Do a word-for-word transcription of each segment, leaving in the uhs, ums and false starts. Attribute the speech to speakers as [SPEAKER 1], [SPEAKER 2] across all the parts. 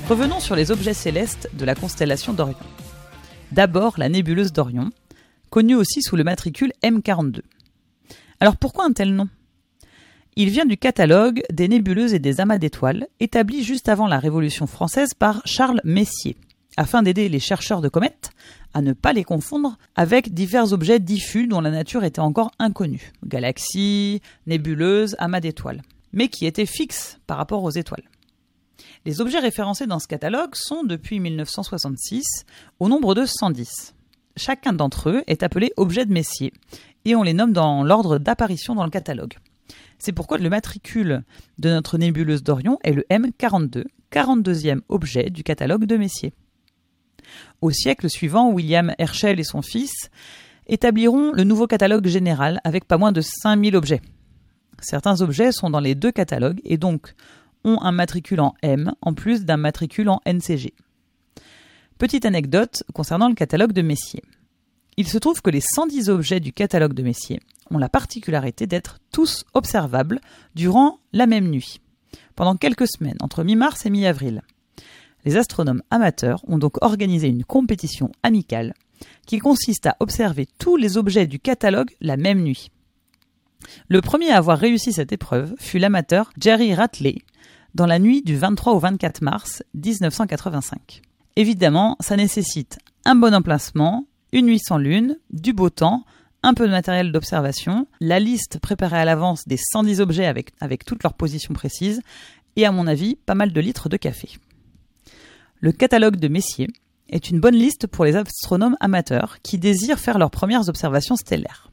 [SPEAKER 1] Revenons sur les objets célestes de la constellation d'Orion. D'abord la nébuleuse d'Orion, connue aussi sous le matricule M quarante-deux. Alors pourquoi un tel nom ? Il vient du catalogue des nébuleuses et des amas d'étoiles, établi juste avant la Révolution française par Charles Messier, afin d'aider les chercheurs de comètes à ne pas les confondre avec divers objets diffus dont la nature était encore inconnue, galaxies, nébuleuses, amas d'étoiles, mais qui étaient fixes par rapport aux étoiles. Les objets référencés dans ce catalogue sont, depuis mille neuf cent soixante-six, au nombre de cent dix. Chacun d'entre eux est appelé objet de Messier, et on les nomme dans l'ordre d'apparition dans le catalogue. C'est pourquoi le matricule de notre nébuleuse d'Orion est le M quarante-deux, quarante-deuxième objet du catalogue de Messier. Au siècle suivant, William Herschel et son fils établiront le nouveau catalogue général avec pas moins de cinq mille objets. Certains objets sont dans les deux catalogues et donc ont un matricule en M en plus d'un matricule en N C G. Petite anecdote concernant le catalogue de Messier. Il se trouve que les cent dix objets du catalogue de Messier ont la particularité d'être tous observables durant la même nuit, pendant quelques semaines, entre mi-mars et mi-avril. Les astronomes amateurs ont donc organisé une compétition amicale qui consiste à observer tous les objets du catalogue la même nuit. Le premier à avoir réussi cette épreuve fut l'amateur Jerry Ratley dans la nuit du vingt-trois au vingt-quatre mars dix-neuf cent quatre-vingt-cinq. Évidemment, ça nécessite un bon emplacement, une nuit sans lune, du beau temps, un peu de matériel d'observation, la liste préparée à l'avance des cent dix objets avec, avec toutes leurs positions précises, et à mon avis, pas mal de litres de café. Le catalogue de Messier est une bonne liste pour les astronomes amateurs qui désirent faire leurs premières observations stellaires.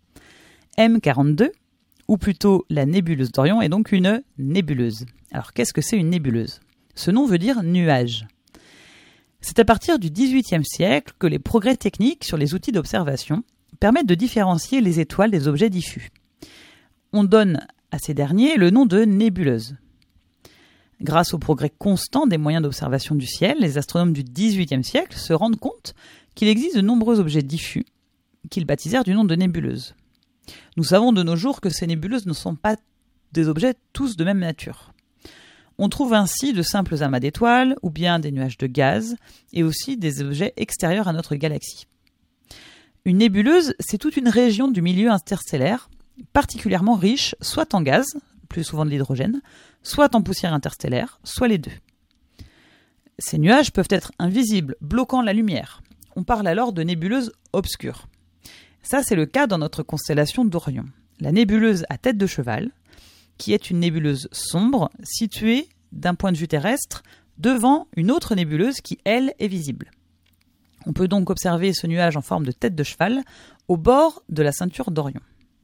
[SPEAKER 1] M quarante-deux, ou plutôt la nébuleuse d'Orion, est donc une nébuleuse. Alors qu'est-ce que c'est une nébuleuse ? Ce nom veut dire nuage. C'est à partir du dix-huitième siècle que les progrès techniques sur les outils d'observation permettent de différencier les étoiles des objets diffus. On donne à ces derniers le nom de nébuleuse. Grâce au progrès constant des moyens d'observation du ciel, les astronomes du dix-huitième siècle se rendent compte qu'il existe de nombreux objets diffus qu'ils baptisèrent du nom de nébuleuses. Nous savons de nos jours que ces nébuleuses ne sont pas des objets tous de même nature. On trouve ainsi de simples amas d'étoiles ou bien des nuages de gaz et aussi des objets extérieurs à notre galaxie. Une nébuleuse, c'est toute une région du milieu interstellaire particulièrement riche soit en gaz, plus souvent de l'hydrogène, soit en poussière interstellaire, soit les deux. Ces nuages peuvent être invisibles, bloquant la lumière. On parle alors de nébuleuses obscures. Ça, c'est le cas dans notre constellation d'Orion. La nébuleuse à tête de cheval, qui est une nébuleuse sombre, située d'un point de vue terrestre, devant une autre nébuleuse qui, elle, est visible. On peut donc observer ce nuage en forme de tête de cheval au bord de la ceinture d'Orion.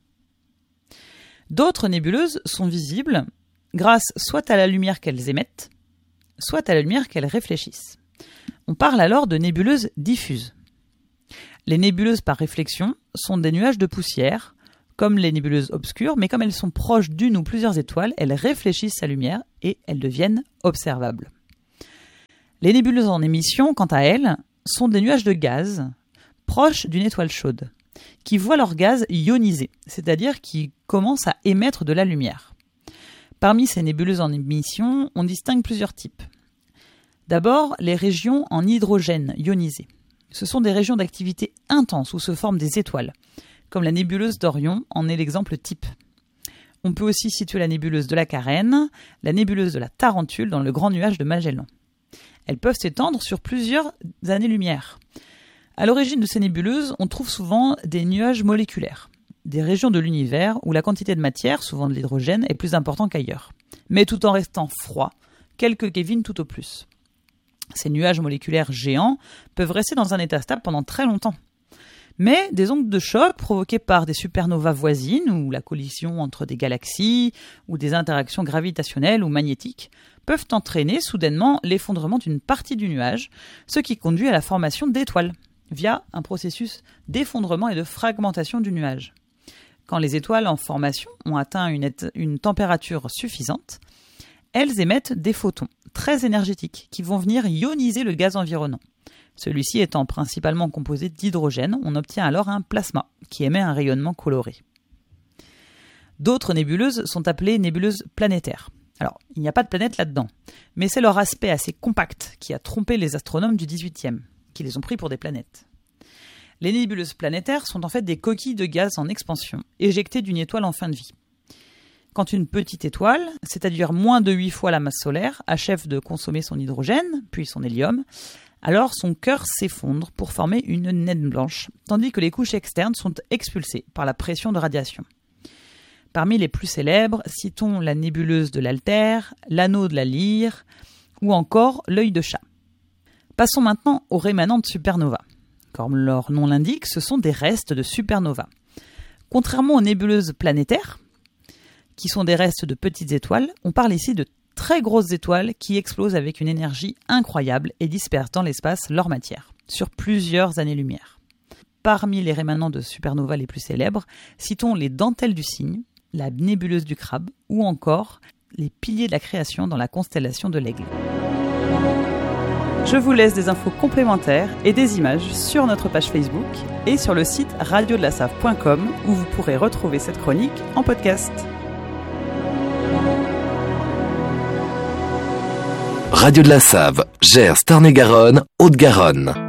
[SPEAKER 1] D'autres nébuleuses sont visibles grâce soit à la lumière qu'elles émettent, soit à la lumière qu'elles réfléchissent. On parle alors de nébuleuses diffuses. Les nébuleuses par réflexion sont des nuages de poussière, comme les nébuleuses obscures, mais comme elles sont proches d'une ou plusieurs étoiles, elles réfléchissent sa lumière et elles deviennent observables. Les nébuleuses en émission, quant à elles, sont des nuages de gaz proches d'une étoile chaude, qui voient leur gaz ionisé, c'est-à-dire qui commencent à émettre de la lumière. Parmi ces nébuleuses en émission, on distingue plusieurs types. D'abord, les régions en hydrogène ionisé. Ce sont des régions d'activité intense où se forment des étoiles, comme la nébuleuse d'Orion en est l'exemple type. On peut aussi situer la nébuleuse de la Carène, la nébuleuse de la Tarentule dans le grand nuage de Magellan. Elles peuvent s'étendre sur plusieurs années-lumière. À l'origine de ces nébuleuses, on trouve souvent des nuages moléculaires, des régions de l'univers où la quantité de matière, souvent de l'hydrogène, est plus importante qu'ailleurs, mais tout en restant froid, quelques Kelvin tout au plus. Ces nuages moléculaires géants peuvent rester dans un état stable pendant très longtemps. Mais des ondes de choc provoquées par des supernovas voisines ou la collision entre des galaxies ou des interactions gravitationnelles ou magnétiques peuvent entraîner soudainement l'effondrement d'une partie du nuage, ce qui conduit à la formation d'étoiles via un processus d'effondrement et de fragmentation du nuage. Quand les étoiles en formation ont atteint une, et- une température suffisante, elles émettent des photons très énergétiques qui vont venir ioniser le gaz environnant. Celui-ci étant principalement composé d'hydrogène, on obtient alors un plasma qui émet un rayonnement coloré. D'autres nébuleuses sont appelées nébuleuses planétaires. Alors, il n'y a pas de planète là-dedans, mais c'est leur aspect assez compact qui a trompé les astronomes du dix-huitième, qui les ont pris pour des planètes. Les nébuleuses planétaires sont en fait des coquilles de gaz en expansion, éjectées d'une étoile en fin de vie. Quand une petite étoile, c'est-à-dire moins de huit fois la masse solaire, achève de consommer son hydrogène, puis son hélium, alors son cœur s'effondre pour former une naine blanche, tandis que les couches externes sont expulsées par la pression de radiation. Parmi les plus célèbres, citons la nébuleuse de l'Altaire, l'anneau de la Lyre, ou encore l'œil de chat. Passons maintenant aux rémanents de supernova. Comme leur nom l'indique, ce sont des restes de supernova. Contrairement aux nébuleuses planétaires, qui sont des restes de petites étoiles, on parle ici de très grosses étoiles qui explosent avec une énergie incroyable et dispersent dans l'espace leur matière, sur plusieurs années-lumière. Parmi les rémanents de supernova les plus célèbres, citons les dentelles du Cygne, la nébuleuse du Crabe ou encore les piliers de la création dans la constellation de l'Aigle. Je vous laisse des infos complémentaires et des images sur notre page Facebook et sur le site radio de la save point com où vous pourrez retrouver cette chronique en podcast.
[SPEAKER 2] Radio de la Save, Gers, Tarn-et-Garonne, Haute-Garonne.